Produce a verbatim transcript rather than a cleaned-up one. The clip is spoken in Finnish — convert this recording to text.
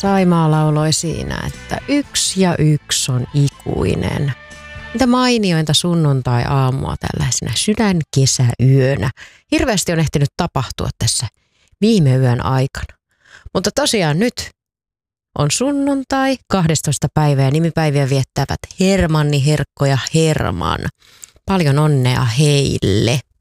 Saimaa lauloi siinä, että yksi ja yksi on ikuinen. Mitä mainiointa sunnuntai-aamua tällaisena sydänkesäyönä. Hirveästi on ehtinyt tapahtua tässä viime yön aikana. Mutta tosiaan nyt on sunnuntai, kahdestoista päivää, nimipäiviä viettävät Hermanni, Herkko ja Herman. Paljon onnea heille.